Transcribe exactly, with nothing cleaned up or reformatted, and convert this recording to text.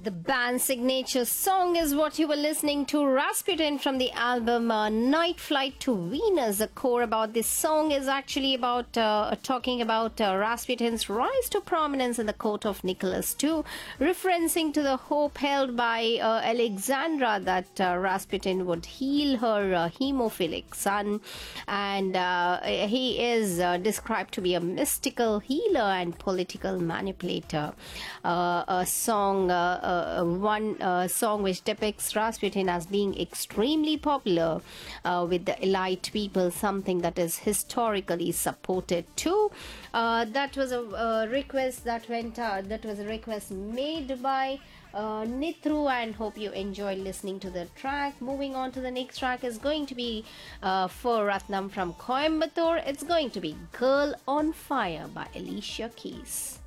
The band's signature song is what you were listening to, Rasputin, from the album uh, Night Flight to Venus. The core about this song is actually about uh, talking about uh, Rasputin's rise to prominence in the court of Nicholas the Second, referencing to the hope held by uh, Alexandra that uh, Rasputin would heal her uh, hemophilic son. And uh, he is uh, described to be a mystical healer and political manipulator. Uh, a song uh, Uh, one uh, song which depicts Rasputin as being extremely popular uh, with the elite people, something that is historically supported too. Uh, that was a, a request that went out. That was a request made by uh, Nitru, and hope you enjoyed listening to the track. Moving on to the next track is going to be uh, for Ratnam from Coimbatore. It's going to be "Girl on Fire" by Alicia Keys.